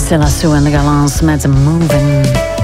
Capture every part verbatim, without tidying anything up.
Stella Sue en de Galants met Moving.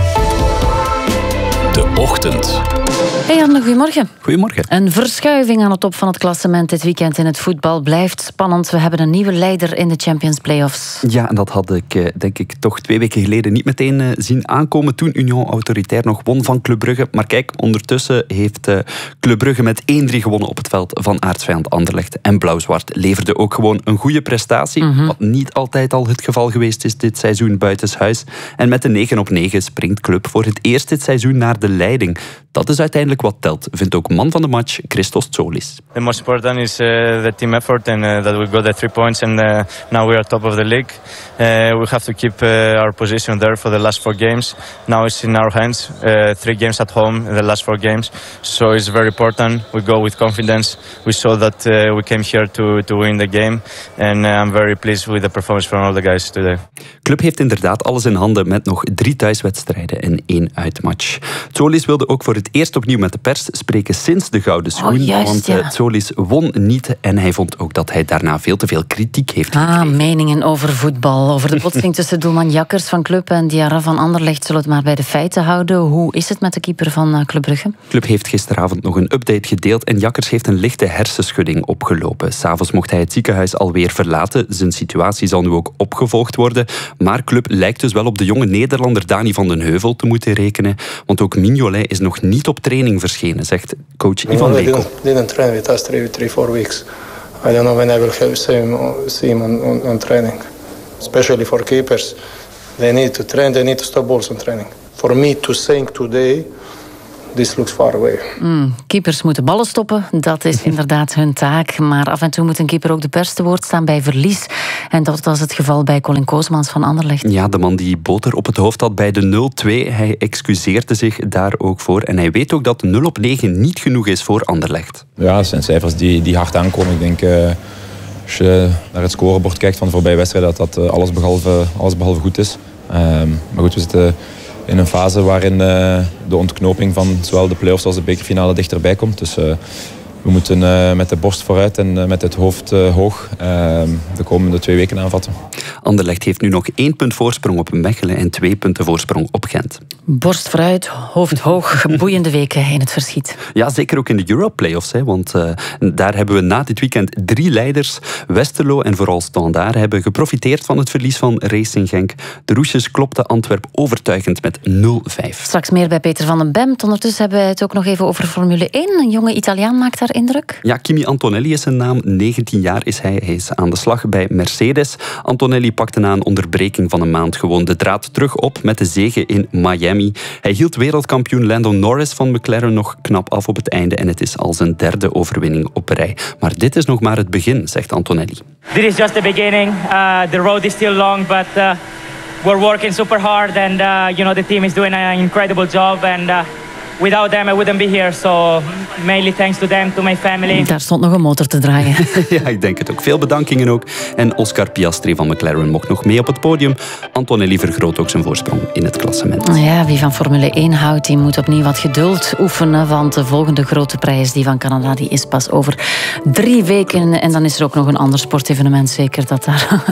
De Ochtend. Hey Anne, goedemorgen. Goedemorgen. Een verschuiving aan de top van het klassement dit weekend in het voetbal blijft spannend. We hebben een nieuwe leider in de Champions Playoffs. Ja, en dat had ik denk ik toch twee weken geleden niet meteen zien aankomen toen Union Autoritair nog won van Club Brugge. Maar kijk, ondertussen heeft Club Brugge met één drie gewonnen op het veld van aartsvijand Anderlecht. En Blauw-Zwart leverde ook gewoon een goede prestatie, mm-hmm. wat niet altijd al het geval geweest is dit seizoen buitenshuis. En met de negen op negen springt Club voor het eerst dit seizoen naar de leiding. Dat is uiteindelijk wat telt, vindt ook man van de match Christos Tsolis. The most important is uh, the team effort and uh, that we got the three points and uh, now we are top of the league. Uh, we have to keep uh, our position there for the last four games. Now it's in our hands. Uh, three games at home in the last four games. So it's very important. We go with confidence. We saw that uh, we came here to, to win the game. And uh, I'm very pleased with the performance from all the guys today. Club heeft inderdaad alles in handen met nog drie thuiswedstrijden en één uitmatch. Tsolis wilde ook voor het eerst opnieuw met de pers spreken sinds de gouden schoen. Oh, juist, want ja. Tsolis won niet en hij vond ook dat hij daarna veel te veel kritiek heeft gekregen. Ah, meningen over voetbal. Over de botsing tussen doelman Jakkers van Club en Diarra van Anderlecht. Zullen we het maar bij de feiten houden. Hoe is het met de keeper van Club Brugge? Club heeft gisteravond nog een update gedeeld en Jakkers heeft een lichte hersenschudding opgelopen. 'S Avonds mocht hij het ziekenhuis alweer verlaten. Zijn situatie zal nu ook opgevolgd worden. Maar Club lijkt dus wel op de jonge Nederlander Dani van den Heuvel te moeten rekenen. Want ook Mignolet is nog niet op training verschenen, zegt coach Ivan Leko. Didn't, didn't train with us three, three, four weeks. I don't know when I will have see him, see him on, on, on training. Especially for keepers, they need to train. They need to stop balls on training. For me to think today, this looks far away. Mm, keepers moeten ballen stoppen, dat is inderdaad hun taak. Maar af en toe moet een keeper ook de pers te woord staan bij verlies. En dat was het geval bij Colin Koosmans van Anderlecht. Ja, de man die boter op het hoofd had bij de nul twee. Hij excuseerde zich daar ook voor. En hij weet ook dat nul op negen niet genoeg is voor Anderlecht. Ja, dat zijn cijfers die, die hard aankomen. Ik denk, uh, als je naar het scorebord kijkt van de voorbije wedstrijden, dat dat uh, alles, behalve, alles behalve goed is. Uh, maar goed, we zitten in een fase waarin uh, de ontknoping van zowel de play-offs als de bekerfinale dichterbij komt. Dus uh, we moeten uh, met de borst vooruit en uh, met het hoofd uh, hoog uh, de komende twee weken aanvatten. Anderlecht heeft nu nog één punt voorsprong op Mechelen en twee punten voorsprong op Gent. Borst vooruit, hoofd hoog, boeiende weken in het verschiet. Ja, zeker ook in de Europe-playoffs. Hè, want uh, daar hebben we na dit weekend drie leiders. Westerlo en vooral Standaard hebben geprofiteerd van het verlies van Racing Genk. De Roesjes klopten Antwerp overtuigend met nul vijf. Straks meer bij Peter van den Bemt. Ondertussen hebben wij het ook nog even over Formule één. Een jonge Italiaan maakt daar indruk. Ja, Kimi Antonelli is zijn naam. negentien jaar is hij. Hij is aan de slag bij Mercedes. Antonelli pakte na een onderbreking van een maand gewoon de draad terug op met de zege in Miami. Hij hield wereldkampioen Lando Norris van McLaren nog knap af op het einde en het is al zijn derde overwinning op rij. Maar dit is nog maar het begin, zegt Antonelli. This is just the beginning. Uh, the road is still long, but uh, we're working super hard and uh, you know the team is doing an incredible job and uh, without them I wouldn't be here. So mainly thanks to them, to my family. Daar stond nog een motor te draaien. Ja, ik denk het ook. Veel bedankingen ook. En Oscar Piastri van McLaren mocht nog mee op het podium. Antonelli vergroot ook zijn voorsprong in het klassement. Ja, wie van Formule één houdt, die moet opnieuw wat geduld oefenen. Want de volgende grote prijs, die van Canada, die is pas over drie weken. En dan is er ook nog een ander sportevenement, zeker, dat daar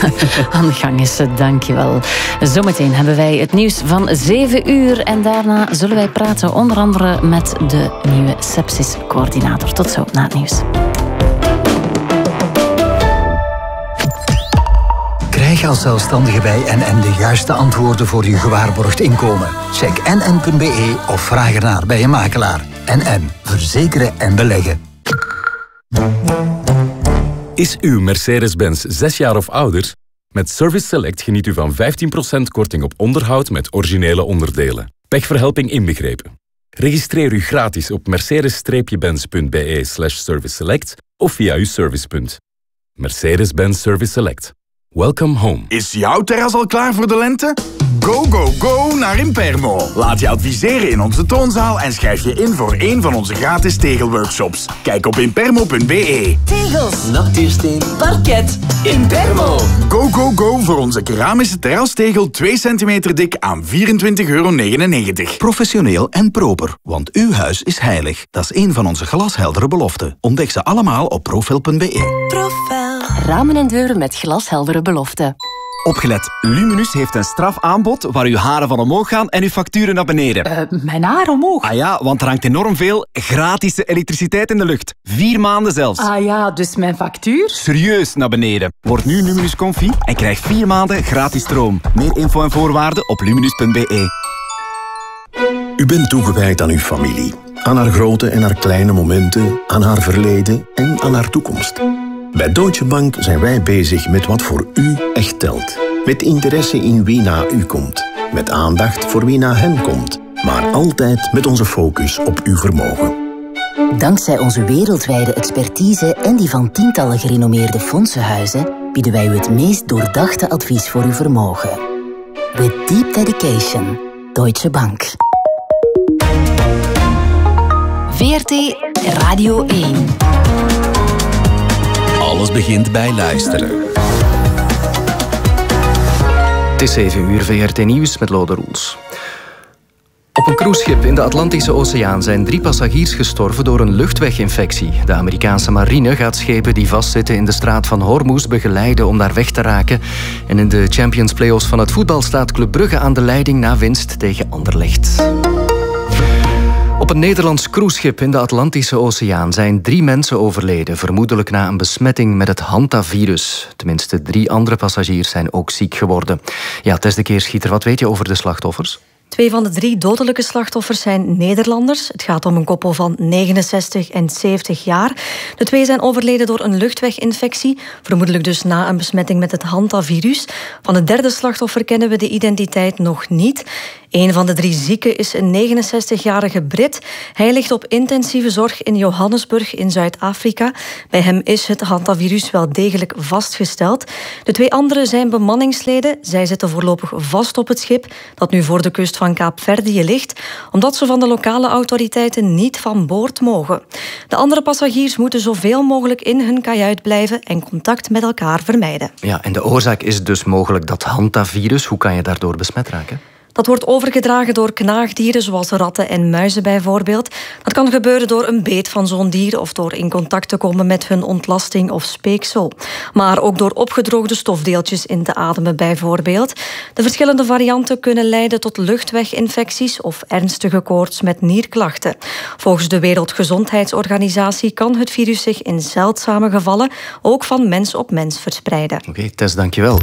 aan de gang is. Dankjewel. Zometeen hebben wij het nieuws van zeven uur. En daarna zullen wij praten onder andere met de nieuwe sepsiscoördinator. Tot zo, na het nieuws. Krijg als zelfstandige bij N N de juiste antwoorden voor je gewaarborgd inkomen. Check n n punt b e of vraag ernaar bij je makelaar. N N. Verzekeren en beleggen. Is uw Mercedes-Benz zes jaar of ouder? Met Service Select geniet u van vijftien procent korting op onderhoud met originele onderdelen. Pechverhelping inbegrepen. Registreer u gratis op mercedes benz punt b e slash service select of via uw servicepunt. Mercedes-Benz Service Select. Welcome home. Is jouw terras al klaar voor de lente? Go, go, go naar Impermo. Laat je adviseren in onze toonzaal en schrijf je in voor een van onze gratis tegelworkshops. Kijk op impermo punt b e. Tegels, natuursteen, parket, Impermo. Go, go, go voor onze keramische terrastegel twee centimeter dik aan vierentwintig euro negenennegentig. Professioneel en proper, want uw huis is heilig. Dat is een van onze glasheldere beloften. Ontdek ze allemaal op profel punt b e. Profel. Ramen en deuren met glasheldere beloften. Opgelet, Luminus heeft een strafaanbod waar uw haren van omhoog gaan en uw facturen naar beneden. Uh, mijn haar omhoog? Ah ja, want er hangt enorm veel gratis elektriciteit in de lucht. Vier maanden zelfs. Ah ja, dus mijn factuur? Serieus naar beneden. Word nu Luminus Confi en krijg vier maanden gratis stroom. Meer info en voorwaarden op luminus punt b e. U bent toegewijd aan uw familie. Aan haar grote en haar kleine momenten, aan haar verleden en aan haar toekomst. Bij Deutsche Bank zijn wij bezig met wat voor u echt telt. Met interesse in wie na u komt. Met aandacht voor wie na hen komt. Maar altijd met onze focus op uw vermogen. Dankzij onze wereldwijde expertise en die van tientallen gerenommeerde fondsenhuizen bieden wij u het meest doordachte advies voor uw vermogen. With deep dedication. Deutsche Bank. V R T Radio één. Alles begint bij luisteren. Het is zeven uur, V R T Nieuws met Lode Roels. Op een cruiseschip in de Atlantische Oceaan zijn drie passagiers gestorven door een luchtweginfectie. De Amerikaanse marine gaat schepen die vastzitten in de straat van Hormuz begeleiden om daar weg te raken. En in de Champions Playoffs van het voetbal staat Club Brugge aan de leiding na winst tegen Anderlecht. Op een Nederlands cruiseschip in de Atlantische Oceaan zijn drie mensen overleden, vermoedelijk na een besmetting met het hantavirus. Tenminste, drie andere passagiers zijn ook ziek geworden. Ja, Tess de Keerschieter, wat weet je over de slachtoffers? Twee van de drie dodelijke slachtoffers zijn Nederlanders. Het gaat om een koppel van negenenzestig en zeventig jaar. De twee zijn overleden door een luchtweginfectie, vermoedelijk dus na een besmetting met het hantavirus. Van het derde slachtoffer kennen we de identiteit nog niet. Een van de drie zieken is een negenenzestigjarige Brit. Hij ligt op intensieve zorg in Johannesburg in Zuid-Afrika. Bij hem is het hantavirus wel degelijk vastgesteld. De twee anderen zijn bemanningsleden. Zij zitten voorlopig vast op het schip dat nu voor de kust van Kaapverdië ligt, omdat ze van de lokale autoriteiten niet van boord mogen. De andere passagiers moeten zoveel mogelijk in hun kajuit blijven en contact met elkaar vermijden. Ja, en de oorzaak is dus mogelijk dat hantavirus. Hoe kan je daardoor besmet raken? Dat wordt overgedragen door knaagdieren, zoals ratten en muizen bijvoorbeeld. Dat kan gebeuren door een beet van zo'n dier of door in contact te komen met hun ontlasting of speeksel. Maar ook door opgedroogde stofdeeltjes in te ademen bijvoorbeeld. De verschillende varianten kunnen leiden tot luchtweginfecties of ernstige koorts met nierklachten. Volgens de Wereldgezondheidsorganisatie kan het virus zich in zeldzame gevallen ook van mens op mens verspreiden. Oké, okay, Tess, dankjewel.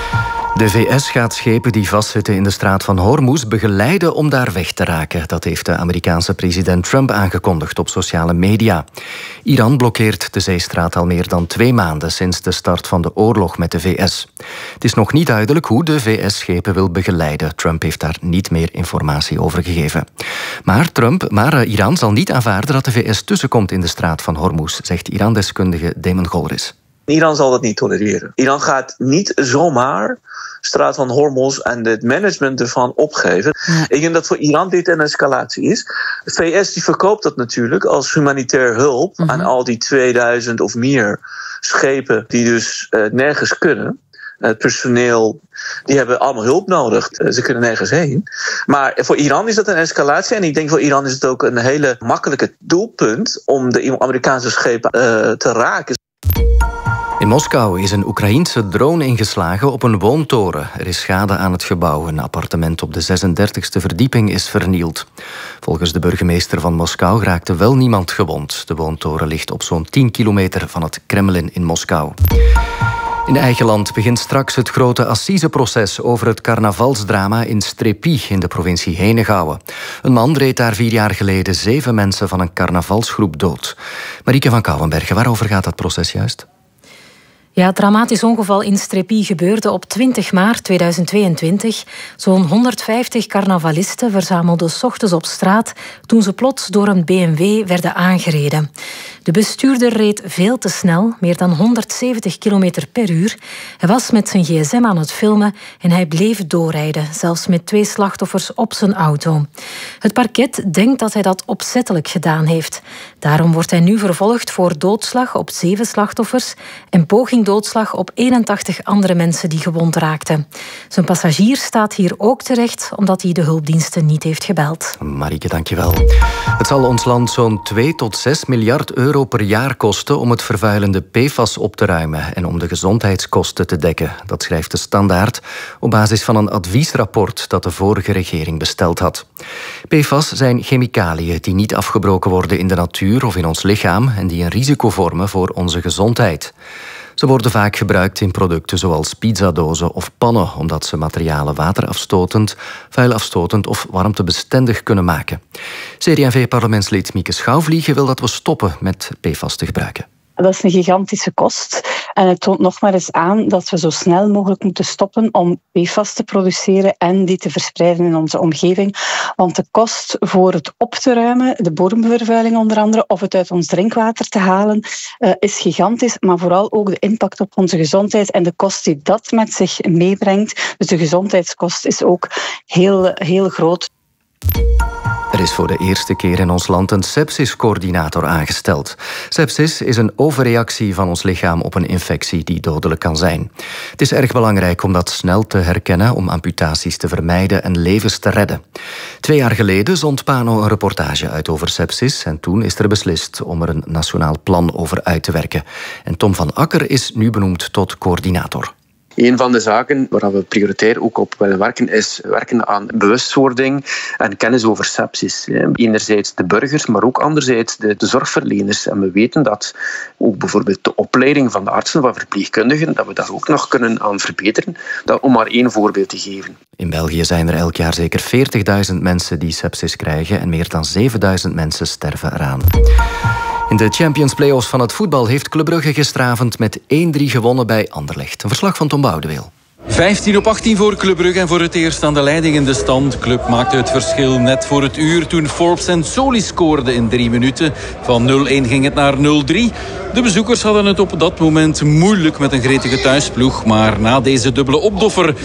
De V S gaat schepen die vastzitten in de straat van Hormuz begeleiden om daar weg te raken. Dat heeft de Amerikaanse president Trump aangekondigd op sociale media. Iran blokkeert de zeestraat al meer dan twee maanden sinds de start van de oorlog met de V S. Het is nog niet duidelijk hoe de V S schepen wil begeleiden. Trump heeft daar niet meer informatie over gegeven. Maar, Trump, maar Iran zal niet aanvaarden dat de V S tussenkomt in de straat van Hormuz, zegt Iran-deskundige Damon Golris. Iran zal dat niet tolereren. Iran gaat niet zomaar straat van Hormuz en het management ervan opgeven. Ja. Ik denk dat voor Iran dit een escalatie is. De V S die verkoopt dat natuurlijk als humanitair hulp mm-hmm. aan al die tweeduizend of meer schepen die dus uh, nergens kunnen. Het personeel, die hebben allemaal hulp nodig. Ze kunnen nergens heen. Maar voor Iran is dat een escalatie. En ik denk voor Iran is het ook een hele makkelijke doelpunt om de Amerikaanse schepen uh, te raken. In Moskou is een Oekraïense drone ingeslagen op een woontoren. Er is schade aan het gebouw. Een appartement op de zesendertigste verdieping is vernield. Volgens de burgemeester van Moskou raakte wel niemand gewond. De woontoren ligt op zo'n tien kilometer van het Kremlin in Moskou. In eigen land begint straks het grote assiseproces over het carnavalsdrama in Strepy in de provincie Henegouwen. Een man reed daar vier jaar geleden zeven mensen van een carnavalsgroep dood. Marieke van Kouwenbergen, waarover gaat dat proces juist? Ja, het dramatisch ongeval in Strepy gebeurde op twintig maart tweeduizend tweeëntwintig. Zo'n honderdvijftig carnavalisten verzamelden 's ochtends op straat toen ze plots door een B M W werden aangereden. De bestuurder reed veel te snel, meer dan honderdzeventig kilometer per uur. Hij was met zijn gsm aan het filmen en hij bleef doorrijden, zelfs met twee slachtoffers op zijn auto. Het parket denkt dat hij dat opzettelijk gedaan heeft. Daarom wordt hij nu vervolgd voor doodslag op zeven slachtoffers en poging één doodslag op eenentachtig andere mensen die gewond raakten. Zijn passagier staat hier ook terecht omdat hij de hulpdiensten niet heeft gebeld. Marieke, dankjewel. Het zal ons land zo'n twee tot zes miljard euro per jaar kosten om het vervuilende P F A S op te ruimen en om de gezondheidskosten te dekken. Dat schrijft de Standaard op basis van een adviesrapport dat de vorige regering besteld had. P F A S zijn chemicaliën die niet afgebroken worden in de natuur of in ons lichaam en die een risico vormen voor onze gezondheid. Ze worden vaak gebruikt in producten zoals pizzadozen of pannen, omdat ze materialen waterafstotend, vuilafstotend of warmtebestendig kunnen maken. C D en V-parlementslid Mieke Schouwvliegen wil dat we stoppen met P F A S te gebruiken. Dat is een gigantische kost. En het toont nog maar eens aan dat we zo snel mogelijk moeten stoppen om P F A S te produceren en die te verspreiden in onze omgeving. Want de kost voor het op te ruimen, de bodemvervuiling onder andere, of het uit ons drinkwater te halen, uh, is gigantisch. Maar vooral ook de impact op onze gezondheid en de kost die dat met zich meebrengt. Dus de gezondheidskost is ook heel, heel groot. Er is voor de eerste keer in ons land een sepsiscoördinator aangesteld. Sepsis is een overreactie van ons lichaam op een infectie die dodelijk kan zijn. Het is erg belangrijk om dat snel te herkennen, om amputaties te vermijden en levens te redden. Twee jaar geleden zond Pano een reportage uit over sepsis en toen is er beslist om er een nationaal plan over uit te werken. En Tom van Akker is nu benoemd tot coördinator. Een van de zaken waar we prioritair ook op willen werken is werken aan bewustwording en kennis over sepsis. Enerzijds de burgers, maar ook anderzijds de, de zorgverleners. En we weten dat ook bijvoorbeeld de opleiding van de artsen, van verpleegkundigen, dat we daar ook nog kunnen aan verbeteren. Dat, om maar één voorbeeld te geven. In België zijn er elk jaar zeker veertigduizend mensen die sepsis krijgen en meer dan zevenduizend mensen sterven eraan. In de Champions Play-offs van het voetbal heeft Club Brugge gisteravond met één drie gewonnen bij Anderlecht. Een verslag van Tom Boudeweel. vijftien op achttien voor Club Brugge en voor het eerst aan de leiding in de stand. Club maakte het verschil net voor het uur toen Forbes en Soli scoorden in drie minuten. Van nul één ging het naar nul drie. De bezoekers hadden het op dat moment moeilijk met een gretige thuisploeg. Maar na deze dubbele opdoffer